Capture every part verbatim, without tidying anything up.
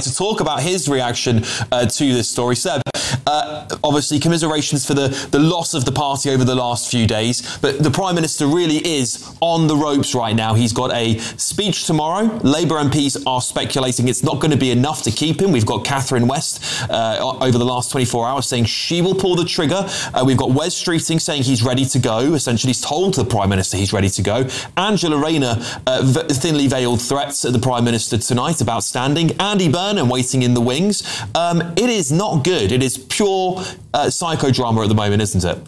to talk about his reaction uh, to this story. Seb, uh, obviously commiserations for the, the loss of the party over the last few days, but the Prime Minister really is on the ropes right now. He's got a speech tomorrow. Labour M Ps are speculating it's not going to be enough to keep him. We've got Catherine West uh, over the last twenty-four hours saying she will pull the trigger. Uh, we've got Wes Streeting saying he's ready to go. Essentially, he's told the Prime Minister he's ready to go. Angela Rayner, uh, v- thinly veiled threats at the Prime Minister tonight about standing. Andy Burnham waiting in the wings. Um, it is not good. It is pure uh, psychodrama at the moment, isn't it?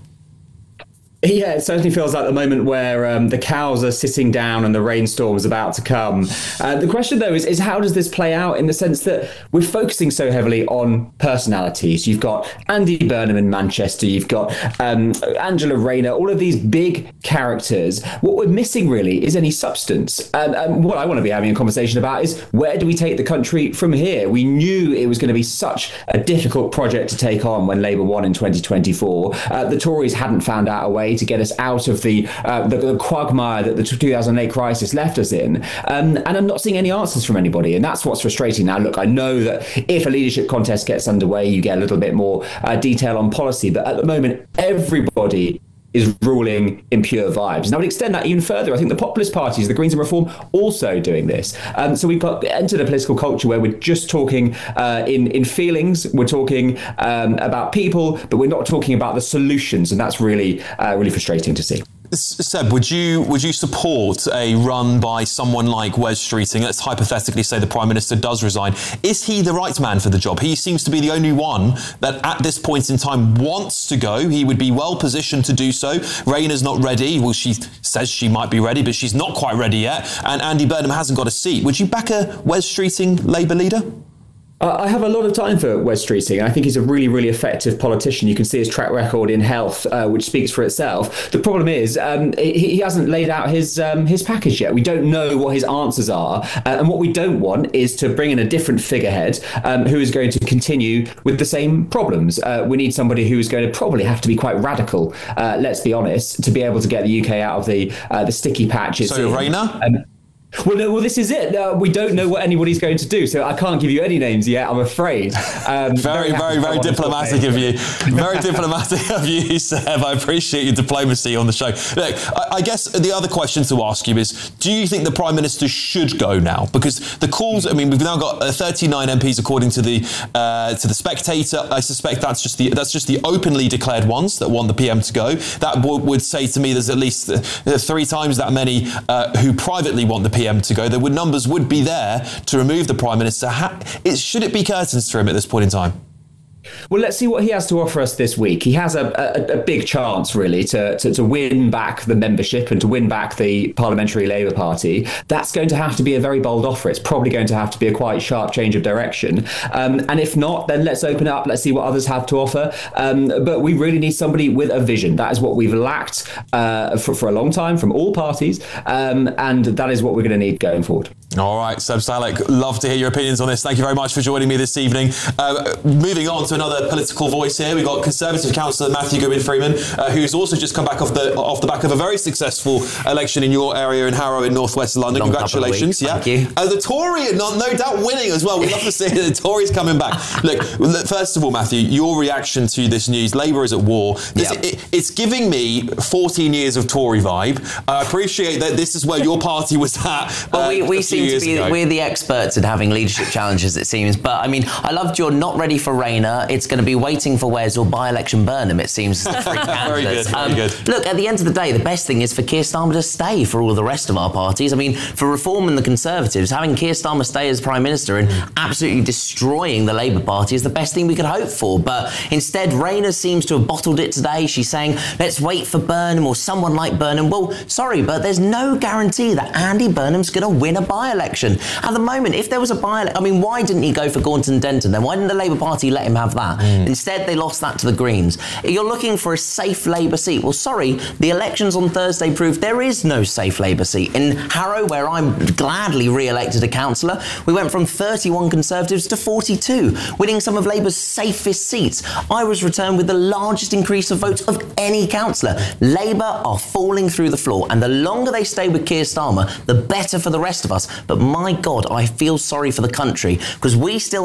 Yeah, it certainly feels like the moment where um, the cows are sitting down and the rainstorm's about to come. Uh, the question, though, is, is how does this play out in the sense that we're focusing so heavily on personalities? You've got Andy Burnham in Manchester, you've got um, Angela Rayner, all of these big characters. What we're missing, really, is any substance. And, and what I want to be having a conversation about is where do we take the country from here? We knew it was going to be such a difficult project to take on when Labour won in twenty twenty-four. Uh, the Tories hadn't found out a way to get us out of the, uh, the the quagmire that the two thousand eight crisis left us in. Um, and I'm not seeing any answers from anybody. And that's what's frustrating now. Look, I know that if a leadership contest gets underway, you get a little bit more uh, detail on policy. But at the moment, everybody is ruling in pure vibes. And I would extend that even further. I think the populist parties, the Greens and Reform, also doing this. Um, so we've got entered a political culture where we're just talking uh, in, in feelings, we're talking um, about people, but we're not talking about the solutions. And that's really, uh, really frustrating to see. Seb, would you would you support a run by someone like Wes Streeting? Let's hypothetically say the Prime Minister does resign. Is he the right man for the job? He seems to be the only one that at this point in time wants to go. He would be well positioned to do so. Rayner's not ready. Well, she says she might be ready, but she's not quite ready yet. And Andy Burnham hasn't got a seat. Would you back a Wes Streeting Labour leader? Uh, I have a lot of time for Wes Streeting. I think he's a really, really effective politician. You can see his track record in health, uh, which speaks for itself. The problem is um, he, he hasn't laid out his um, his package yet. We don't know what his answers are. Uh, and what we don't want is to bring in a different figurehead um, who is going to continue with the same problems. Uh, we need somebody who is going to probably have to be quite radical, uh, let's be honest, to be able to get the U K out of the uh, the sticky patches. So, Rayner? Um, Well, no, well, this is it. Uh, we don't know what anybody's going to do, so I can't give you any names yet, I'm afraid. Um, very, very, very, very diplomatic of you. Very diplomatic of you, Seb. I appreciate your diplomacy on the show. Look, I, I guess the other question to ask you is, do you think the Prime Minister should go now? Because the calls, I mean, we've now got uh, thirty-nine M Ps according to the uh, to the Spectator. I suspect that's just the that's just the openly declared ones that want the P M to go. That w- would say to me there's at least uh, three times that many uh, who privately want the P M to go. The numbers would be there to remove the Prime Minister. How, it, should it be curtains to him at this point in time? Well, let's see what he has to offer us this week. He has a, a, a big chance, really, to, to, to win back the membership and to win back the Parliamentary Labour Party. That's going to have to be a very bold offer. It's probably going to have to be a quite sharp change of direction. Um, and if not, then let's open it up. Let's see what others have to offer. Um, but we really need somebody with a vision. That is what we've lacked uh, for, for a long time from all parties. Um, and that is what we're going to need going forward. All right, Seb Salek, love to hear your opinions on this. Thank you very much for joining me this evening. Uh, moving on to another political voice here, we've got Conservative councillor Matthew Goodwin-Freeman, uh, who's also just come back off the off the back of a very successful election in your area in Harrow in northwest London. Long Congratulations. Yeah. Thank you. Uh, the Tory, no, no doubt winning as well. We'd love to see the Tories coming back. Look, first of all, Matthew, your reaction to this news. Labour is at war. This, yep. it, it's giving me fourteen years of Tory vibe. I appreciate that this is where your party was at. Well, uh, we, we seem to be, ago. we're the experts at having leadership challenges, it seems. But I mean, I loved your not ready for Rayner. It's going to be waiting for Wes or by-election Burnham, it seems. The three very good, very um, good. Look, at the end of the day, the best thing is for Keir Starmer to stay for all of the rest of our parties. I mean, for Reform and the Conservatives, having Keir Starmer stay as Prime Minister and absolutely destroying the Labour Party is the best thing we could hope for. But instead, Rayner seems to have bottled it today. She's saying, let's wait for Burnham or someone like Burnham. Well, sorry, but there's no guarantee that Andy Burnham's going to win a by-election. At the moment, if there was a by-election, I mean, why didn't he go for Gaunton Denton then? Why didn't the Labour Party let him have that? Mm. Instead, they lost that to the Greens. You're looking for a safe Labour seat. Well, sorry, the elections on Thursday proved there is no safe Labour seat. In Harrow, where I'm gladly re-elected a councillor, we went from thirty-one Conservatives to forty-two, winning some of Labour's safest seats. I was returned with the largest increase of votes of any councillor. Labour are falling through the floor, and the longer they stay with Keir Starmer, the better for the rest of us. But my God, I feel sorry for the country, because we still